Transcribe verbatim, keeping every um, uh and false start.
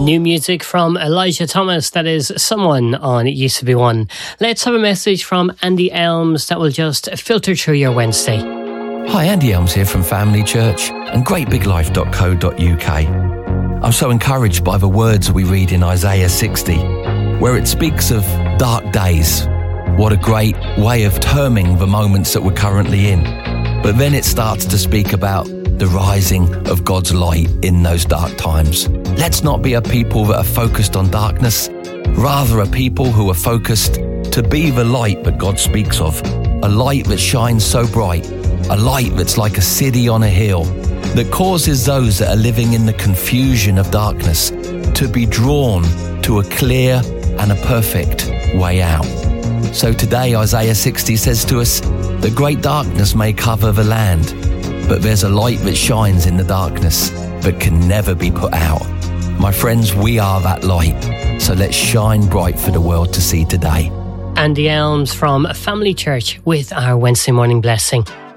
New music from Elijah Thomas, that is Someone on It Used To Be One. Let's have a message from Andy Elms that will just filter through your Wednesday. Hi, Andy Elms here from Family Church and great big life dot co dot uk. I'm so encouraged by the words we read in Isaiah sixty, where it speaks of dark days. What a great way of terming the moments that we're currently in. But then it starts to speak about the rising of God's light in those dark times. Let's not be a people that are focused on darkness, rather a people who are focused to be the light that God speaks of, a light that shines so bright, a light that's like a city on a hill, that causes those that are living in the confusion of darkness to be drawn to a clear and a perfect way out. So today Isaiah sixty says to us, the great darkness may cover the land, but there's a light that shines in the darkness that can never be put out. My friends, we are that light, so let's shine bright for the world to see today. Andy Elms from Family Church with our Wednesday morning blessing.